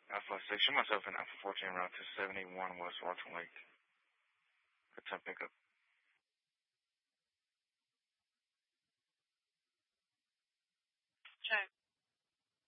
Alpha 6, show myself in Alpha 14, route to 71 West Walton Lake. Good time pickup. Check.